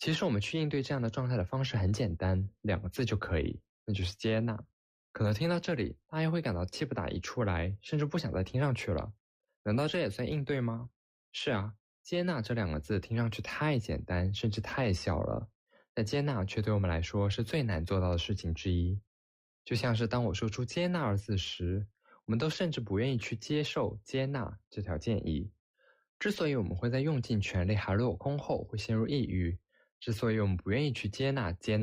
其实我们去应对这样的状态的方式很简单，2个字就可以，那就是接纳。可能听到这里，大家会感到气不打一处来，甚至不想再听上去了。难道这也算应对吗？是啊，接纳这2个字听上去太简单，甚至太小了，但接纳却对我们来说是最难做到的事情之一。就像是当我说出接纳2字时，我们都甚至不愿意去接受接纳这条建议。之所以我们会在用尽全力还落空后会陷入抑郁，之所以我们不愿意去接纳